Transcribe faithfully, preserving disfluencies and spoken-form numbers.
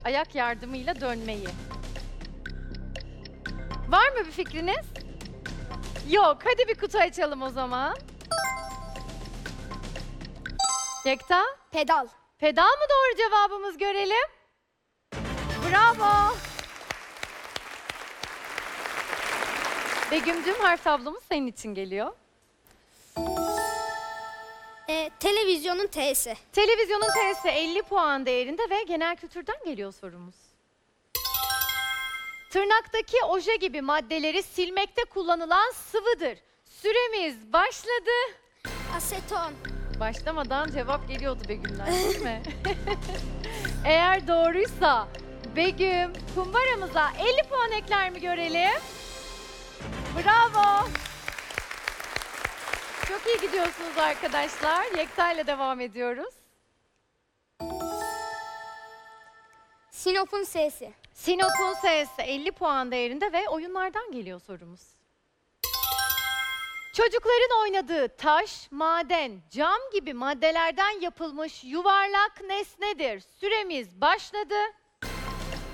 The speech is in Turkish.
Ayak yardımıyla dönmeyi. Var mı bir fikriniz? Yok. Hadi bir kutu açalım o zaman. Yekta? Pedal. Pedal mı doğru cevabımız, görelim? Bravo. Begüm'cüm, harf tablomuz senin için geliyor. Ee, televizyonun T'si. Televizyonun T'si elli puan değerinde ve genel kültürden geliyor sorumuz. Tırnaktaki oje gibi maddeleri silmekte kullanılan sıvıdır. Süremiz başladı. Aseton. Başlamadan cevap geliyordu Begüm'den, değil mi? Eğer doğruysa Begüm kumbaramıza elli puan ekler mi, görelim? Bravo. Çok iyi gidiyorsunuz arkadaşlar. Yekta ile devam ediyoruz. Sinop'un S'si. Sinop'un S'si elli puan değerinde ve oyunlardan geliyor sorumuz. Çocukların oynadığı taş, maden, cam gibi maddelerden yapılmış yuvarlak nesnedir. Süremiz başladı.